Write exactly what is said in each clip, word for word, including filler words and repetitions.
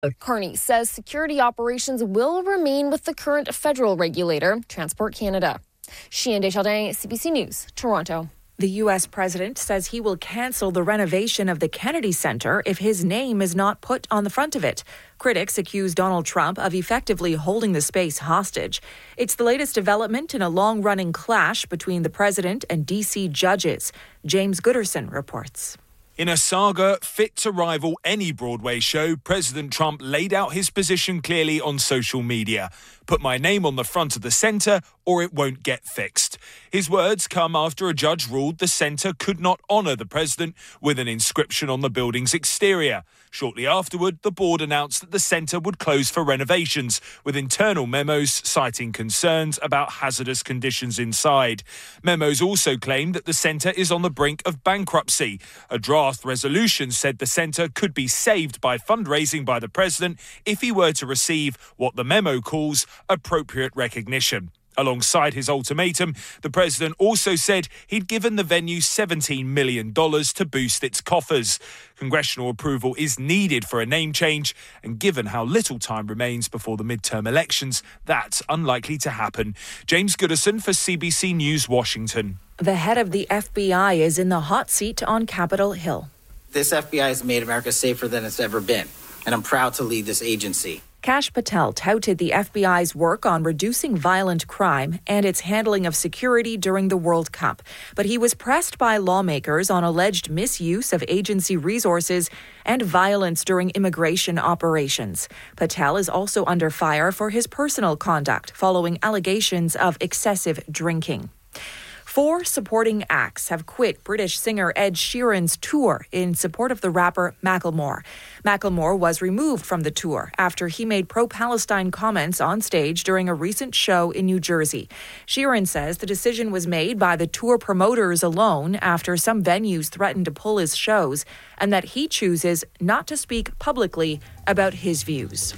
Carney says security operations will remain with the current federal regulator, Transport Canada. Chien Desjardins, C B C News, Toronto. The U S president says he will cancel the renovation of the Kennedy Center if his name is not put on the front of it. Critics accuse Donald Trump of effectively holding the space hostage. It's the latest development in a long-running clash between the president and D C judges. James Gooderson reports. In a saga fit to rival any Broadway show, President Trump laid out his position clearly on social media. Put my name on the front of the centre or it won't get fixed. His words come after a judge ruled the centre could not honour the president with an inscription on the building's exterior. Shortly afterward, the board announced that the centre would close for renovations, with internal memos citing concerns about hazardous conditions inside. Memos also claimed that the centre is on the brink of bankruptcy. A draft resolution said the centre could be saved by fundraising by the president if he were to receive what the memo calls appropriate recognition. Alongside his ultimatum, the president also said he'd given the venue seventeen million dollars to boost its coffers. Congressional approval is needed for a name change, and given how little time remains before the midterm elections, that's unlikely to happen. James Gooderson for C B C News, Washington. The head of the F B I is in the hot seat on Capitol Hill. This F B I has made America safer than it's ever been, and I'm proud to lead this agency. Kash Patel touted the F B I's work on reducing violent crime and its handling of security during the World Cup. But he was pressed by lawmakers on alleged misuse of agency resources and violence during immigration operations. Patel is also under fire for his personal conduct following allegations of excessive drinking. Four supporting acts have quit British singer Ed Sheeran's tour in support of the rapper Macklemore. Macklemore was removed from the tour after he made pro-Palestine comments on stage during a recent show in New Jersey. Sheeran says the decision was made by the tour promoters alone after some venues threatened to pull his shows, and that he chooses not to speak publicly about his views.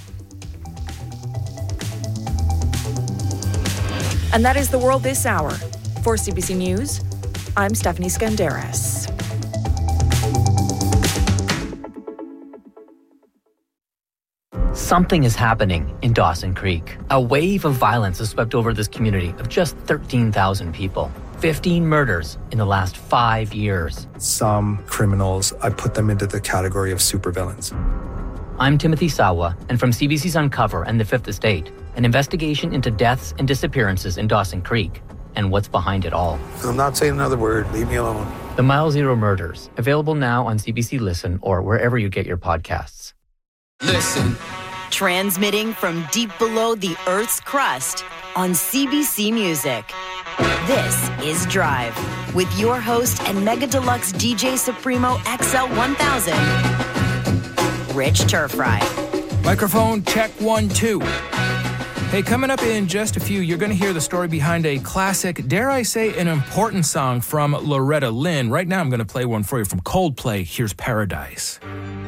And that is the world this hour. For C B C News, I'm Stephanie Skandaris. Something is happening in Dawson Creek. A wave of violence has swept over this community of just thirteen thousand people. fifteen murders in the last five years. Some criminals, I put them into the category of supervillains. I'm Timothy Sawa, and from C B C's Uncover and The Fifth Estate, an investigation into deaths and disappearances in Dawson Creek and what's behind it all. I'm not saying another word. Leave me alone. The Mile Zero Murders, available now on C B C Listen or wherever you get your podcasts. Listen. Transmitting from deep below the Earth's crust on C B C Music. This is Drive with your host and Mega Deluxe D J Supremo X L one thousand, Rich Turfry. Microphone check one, two. Hey, coming up in just a few, you're going to hear the story behind a classic, dare I say, an important song from Loretta Lynn. Right now, I'm going to play one for you from Coldplay. Here's Paradise.